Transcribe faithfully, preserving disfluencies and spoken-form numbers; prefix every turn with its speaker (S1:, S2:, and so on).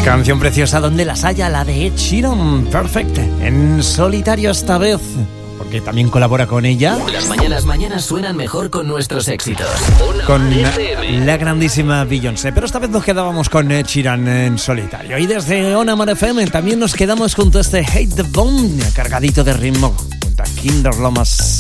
S1: Canción preciosa donde las haya, la de Ed Sheeran, Perfect, en solitario esta vez, porque también colabora con ella.
S2: Las mañanas mañanas suenan mejor con nuestros éxitos. Una
S1: con
S2: F M.
S1: La grandísima Beyoncé, pero esta vez nos quedábamos con Ed Sheeran en solitario. Y desde Ona Mar F M también nos quedamos junto a este Hate the Bone, cargadito de ritmo, junto a Kinder Lomas.